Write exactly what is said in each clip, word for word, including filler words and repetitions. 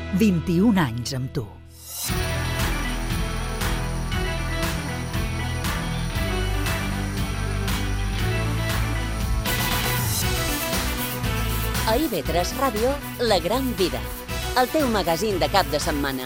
vint-i-un anys amb tu. A I V tres Ràdio, La Gran Vida, el teu magazín de cap de setmana.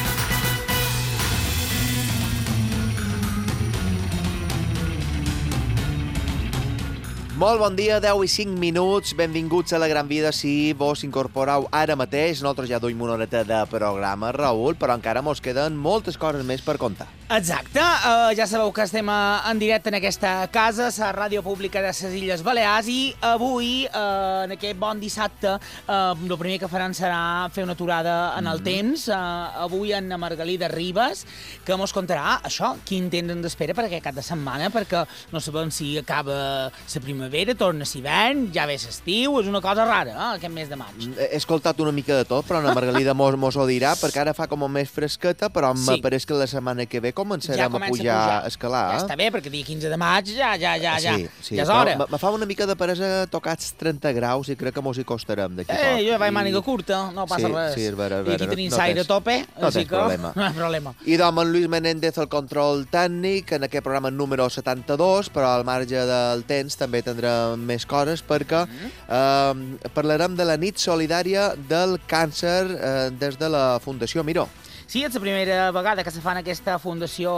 Molt bon dia, deu i cinc minuts, benvinguts a La Gran Vida. Si vos incorporeu ara mateix, nosaltres ja duim una horeta de programa, Raül, però encara mos queden moltes coses més per contar. Exacte, uh, ja sabeu que estem uh, en directe en aquesta casa, la Ràdio Pública de les Illes Balears, i avui, uh, en aquest bon dissabte, uh, el primer que faran serà fer una aturada en el mm. temps. Uh, avui en Margalida Ribas, que mos contarà això, quin temps ens espera per aquest cap de setmana, perquè no sabem si acaba la primavera, torna l'hivern, ja ve l'estiu, és una cosa rara, eh, aquest mes de maig. He escoltat una mica de tot, però la Margalida mos, mos ho dirà, perquè ara fa com més fresqueta, però sí. M'apareix que la setmana que ve començarem ja a pujar, a, pujar. a escalar. Ja està bé, perquè dia quinze de maig ja, ja, ja, ja, sí, sí, ja és hora. Me fa una mica de peresa tocats trenta graus i crec que mos hi costarem d'aquí eh, poc. Jo vaig màniga curta, no passa sí, res. Sí, és vera, I aquí tenim no l'aire a tope, no així que problema. no hi ha problema. I doncs en Lluís Menéndez el control tècnic, en aquest programa número setanta-dos, però al marge del temps també tindrem més coses, perquè mm. eh, parlarem de la nit solidària del càncer eh, des de la Fundació Miró. Sí, és la primera vegada que se fa en aquesta Fundació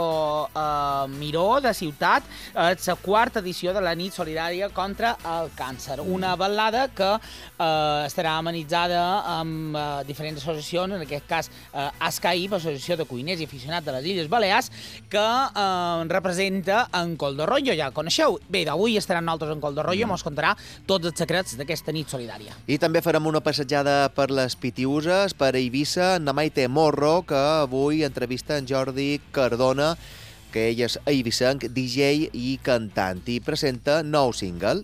eh, Miró de Ciutat. És la quarta edició de la nit solidària contra el càncer. Una vetllada que eh, estarà amenitzada amb eh, diferents associacions, en aquest cas eh, ASCAIP, Associació de Cuiners i Aficionats de les Illes Balears, que eh, representa en Coldo-Royo, ja coneixeu. Bé, d'avui estaran nosaltres en Coldo-Royo, mm. mos contarà tots els secrets d'aquesta nit solidària. I també farem una passejada per les Pitiuses, per Eivissa, en Maite Morro, que avui entrevista en Jordi Cardona, que ell és eivissenc, D J i cantant, i presenta nou single.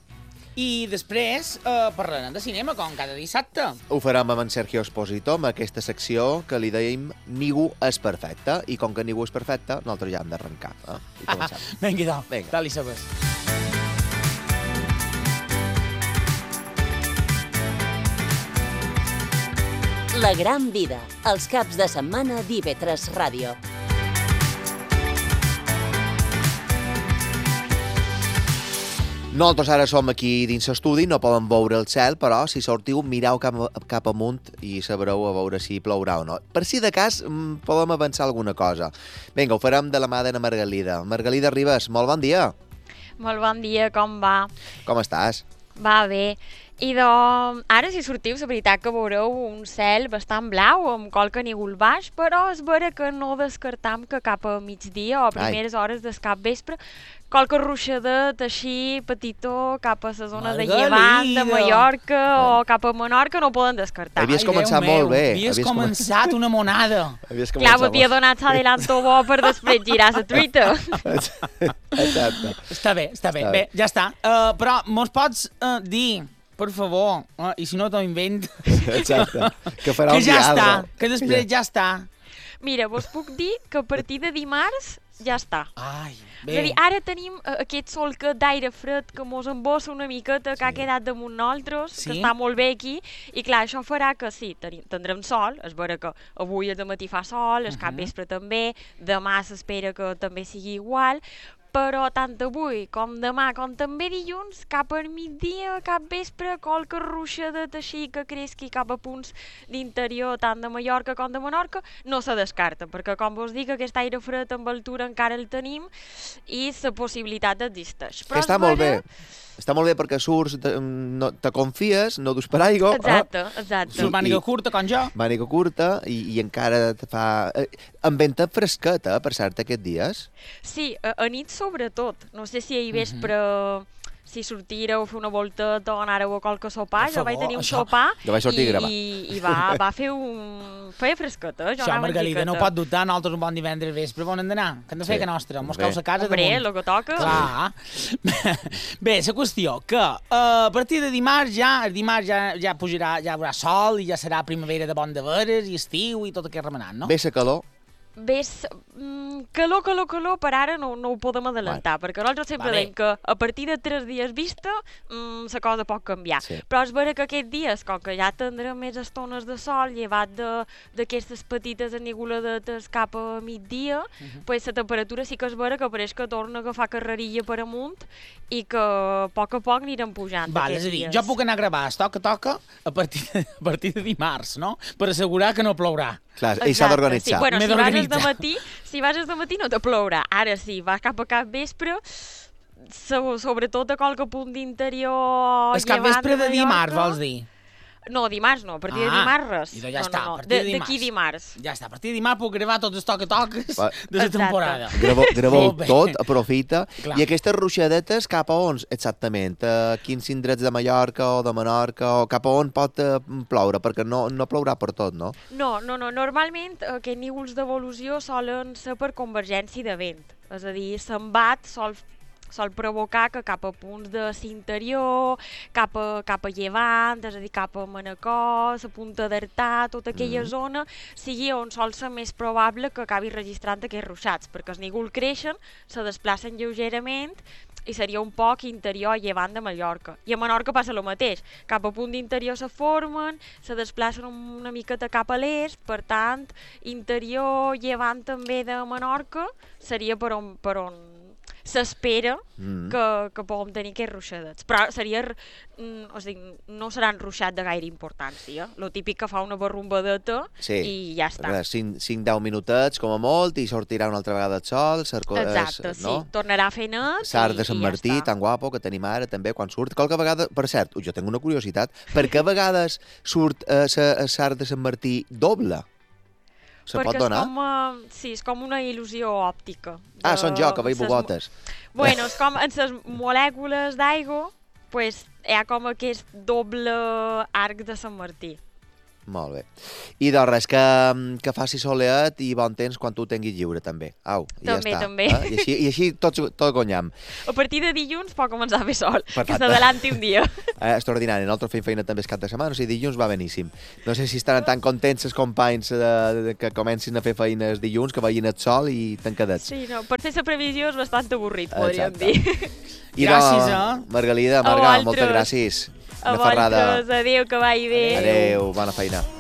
I després eh, parlarem de cinema, com cada dissabte. Ho farem amb en Sergio Esposito, amb aquesta secció que li dèiem Ningú és perfecte, i com que ningú és perfecte, nosaltres ja hem d'arrencar. Eh? I comencem. Ah, vinga, doncs, Vinga. Tal i sabes. La Gran Vida, els caps de setmana d'I V tres Ràdio. Nosaltres ara som aquí dins l'estudi, no podem veure el cel, però si sortiu, mireu cap, cap amunt i sabreu a veure si plourà o no. Per si de cas, podem avançar alguna cosa. Vinga, ho farem de la mà de la Margalida. Margalida Ribas, molt bon dia. Molt bon dia, com va? Com estàs? Va bé. I doncs, ara si sortiu, la veritat que veureu un cel bastant blau, amb qualque nígol baix, però és vera que no descartam que cap a migdia o a primeres Ai. hores del cap vespre, qualque ruixadet així, petitó, cap a la zona Margalida. de Llevant, de Mallorca Ai. o cap a Menorca, no ho poden descartar. Havies Ai, començat Déu molt bé. Havies, Havies començat com... una monada. Clar, m'havia donat l'adelanto bo per després girar a Twitter. Exacte. Està bé, està bé. Està bé. bé, ja està. Uh, però mos pots uh, dir... Per favor, uh, i si no t'ho invent... Exacte, que farà que un ja diàleg. està, que després ja. ja està. Mira, vos puc dir que a partir de dimarts ja està. Ai, bé. És a dir, ara tenim uh, aquest sol que d'aire fred que mos embossa una miqueta, que sí. ha quedat damunt nosaltres, sí? que està molt bé aquí, i clar, això farà que sí, tindrem sol, és vera que avui al matí fa sol, el uh -huh. cap vespre també, demà s'espera que també sigui igual, però tant avui com demà, com també dilluns, cap al migdia, cap vespre, qualque ruixadet així que cresqui cap a punts d'interior, tant de Mallorca com de Menorca, no se descarta, perquè com vos dic, aquest aire fred amb altura encara el tenim i la possibilitat existeix. Però està molt bé. Està molt bé perquè surts, te, no, te confies, no dus paraigua. Exacte, eh? exacte. Surts màniga curta, com jo. Màniga curta i, i encara te fa... Eh, amb venta fresqueta, per cert, aquests dies. Sí, a, a nit sobretot. No sé si ahir vespre... Uh-huh. si sortireu a fer una volta o anàreu a qualque sopar, jo vaig tenir un això... sopar jo vaig sortir i, a gravar. i, i va, va fer un... feia fresqueta. Jo això, Margalida, no pot dubtar, nosaltres un bon divendres vespre, on hem d'anar? Que hem de fer sí. que nostra, mos caus a casa Hombre, damunt. Hombre, el que toca. Clar. Bé, la qüestió, que uh, a partir de dimarts ja, el dimarts ja, ja pujarà, ja haurà sol i ja serà primavera de bon de veres i estiu i tot aquest remenant, no? Ve la calor. Ves, mm, calor, calor, calor, per ara no, no ho podem adelantar, bueno. perquè nosaltres sempre Vale. dèiem que a partir de tres dies vista mm, la cosa pot canviar. Sí. Però és vera que aquests dies, com que ja tindrem més estones de sol, llevat d'aquestes petites eniguladetes cap a migdia, uh -huh. pues la temperatura sí que és vera que pareix que torna a agafar carrerilla per amunt i que a poc a poc anirem pujant. Val, és a dir, jo puc anar a gravar es toca toca a partir de, a partir de dimarts, no? Per assegurar que no plourà. Clar, ell s'ha d'organitzar. Sí, bueno, M'he si vas d'organitzar. de matí, si vas de matí no te plourà. Ara sí, vas cap a cap vespre, so, sobretot a qualque punt d'interior... És cap vespre de dimarts, vols dir? No, dimarts no, a partir Ah, de dimarts res. idò ja no, està, no, no. a partir de D'aquí dimarts. dimarts. Ja està, a partir de dimarts puc gravar tots els toca-toques Va. de la Exacte. temporada. Graveu, graveu Molt bé. tot, aprofita. Clar. I aquestes ruixadetes cap a on exactament? A quins indrets de Mallorca o de Menorca o cap a on pot eh, ploure? Perquè no, no plourà per tot, no? No, no, no. Normalment aquests nívols d'evolució solen ser per convergència de vent. És a dir, s'embat sol sol provocar que cap a punts de l'interior, cap, a, cap a llevant, és a dir, cap a Manacor, la punta d'Artà, tota aquella mm. zona, sigui on sol ser més probable que acabi registrant aquests ruixats, perquè els nívols creixen, se desplacen lleugerament i seria un poc interior llevant de Mallorca. I a Menorca passa el mateix, cap a punt d'interior se formen, se desplacen una miqueta cap a l'est, per tant, interior llevant també de Menorca seria per on, per on s'espera mm. que, que puguem tenir aquests ruixadets. Però seria, mm, o sigui, no seran ruixats de gaire importància. Lo típic que fa una barrumbadeta sí. i ja està. cinc deu minutets com a molt i sortirà una altra vegada el sol. Cerco, Exacte, és, sí. no? Tornarà a fer net Sart i, de Sant i Martí, ja està. tan guapo, que tenim ara també quan surt. Qualque vegada, per cert, jo tinc una curiositat, per què a vegades surt eh, a Sart de Sant Martí doble? Se Perquè pot donar? és com, uh, sí, és com una il·lusió òptica. De, Ah, són jo, que veig ses- bogotes. Bueno, és com en les molècules d'aigua, pues, hi ha com aquest doble arc de Sant Martí. Molt bé. I doncs res, que, que faci soleat i bon temps quan tu ho tinguis lliure, també. Au, i També, ja està. també. Eh? I així, i així tot, tot guanyam. A partir de dilluns pot començar a fer sol, Perfecte. que s'adelanti un dia. Eh, extraordinari. Nosaltres fem feina també el cap de setmana, o sigui, dilluns va beníssim. No sé si estaran tan contents els companys de, de, que comencin a fer feines dilluns, que vagin el sol i tancadets. Sí, no, per fer la previsió és bastant avorrit, podríem Exacte. dir. I Gràcies, doncs, eh? Margalida, A Marga, moltes vosaltres. gràcies. A Una ferrada. vosaltres, adéu, que vagi bé. Adéu, bona feina.